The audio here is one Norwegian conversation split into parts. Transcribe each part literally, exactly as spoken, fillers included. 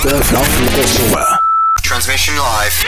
Fra frokostshowet. Transmission live.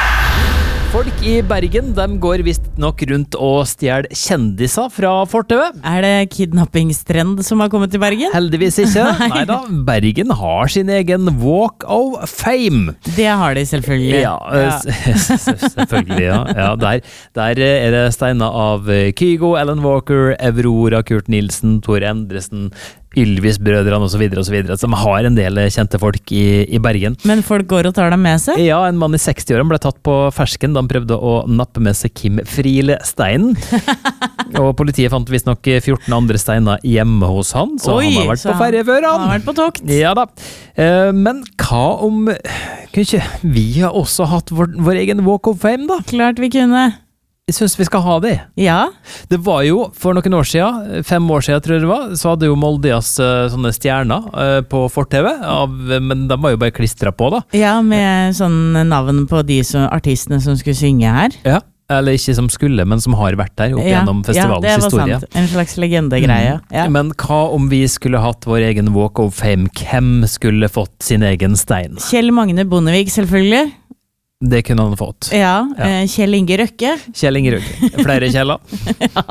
Folk i Bergen, de går visst nok rundt og stjel kjendiser fra fortauet. Er det kidnappingstrend som har kommet til Bergen? Heldigvis ikke. Neida, Bergen har sin egen Walk of Fame. Det har de selvfølgelig. Ja, ja. selvfølgelig, ja. ja der, der er det steiner av Kygo, Alan Walker, Aurora, Kurt Nilsen, Tor Endresen, Ylvis-brødrene og så videre og så videre, som har en del kjente folk i, i Bergen. Men folk går og tar dem med seg? Ja, en mann i seksti-årene ble tatt på fersken da han prøvde å nappe med seg Kim Friele Steinen. Og politiet fant visst nok fjorten andre steiner hjemme hos han, så Oi, han har vært på ferie før han. Han har vært på tokt. Ja da. Men hva om, kunne ikke vi ha også hatt vår, vår egen Walk of Fame da? Klart vi kunne. Jeg synes vi skal ha det. Ja. Det var jo, for noen år siden, fem år siden tror jeg det var, så hadde jo Moldias uh, sånne stjerner uh, på fortauet, men de var jo bare klistret på da. Ja, med sånn navn på de som, artistene som skulle synge her. Ja, eller ikke som skulle, men som har vært der opp ja. gjennom festivalens historie. Ja, det var historie. sant. En slags legendegreie. Mm. Ja. Men hva om vi skulle hatt vår egen Walk of Fame? Hvem skulle fått sin egen stein? Kjell Magne Bondevik, selvfølgelig. Det kunne han fått. Ja, ja. Kjell Inge Røkke. Kjell Inge Røkke. Flere Kjeller. ja.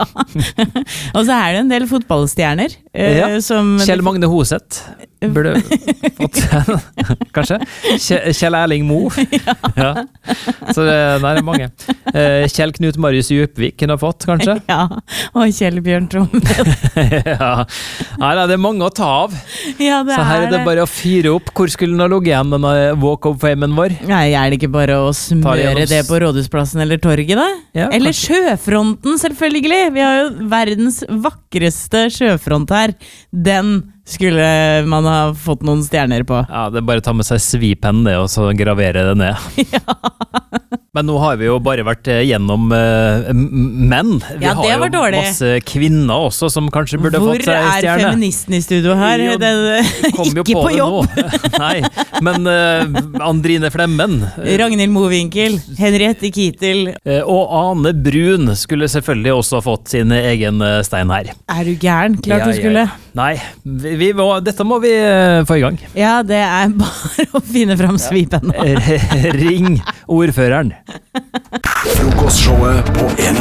Og så er det en del fotballstjerner. Ja. Som Kjell Magne Hoseth. Burde fått kanskje. Kjell Erling Mo. ja. ja. Så det, nei, det er mange. Kjell Knut Marius Djupvik kunne ha fått, kanskje. Ja, og Kjell Bjørn Trommen. ja. Nei, det er mange å ta av. Ja, det så her er det, det bare å fyre opp. Hvor skulle den ha ligget igjen, denne Walk of Famen vår? Nei, er det ikke bare å smøre det på Rådhusplassen eller torget da? Ja, eller kanskje. Sjøfronten, selvfølgelig! Vi har jo verdens vakreste sjøfront her. Den skulle man ha fått noen stjerner på. Ja, det er bare å ta med seg svipenn det, og så gravere det ned. ja. Men nå har vi jo bare vært gjennom uh, menn. Vi ja, det har var jo dårlig. Masse kvinner også, som kanskje burde Hvor fått seg stjerne. Hvor er feministen i studio her? Jo, det, ikke på, på jobb. Nei, men uh, Andrine Flemmen. Ragnhild Mowinckel, Henriette Kittel. Uh, og Ane Brun skulle selvfølgelig også fått sin egen uh, stein her. Er du gæren? Klart ja, du skulle. Ja. Nei, vi, vi må, dette må vi uh, få i gang. Ja, det er bare å finne fram svipen. Ring ordføreren. Frokostshowet på en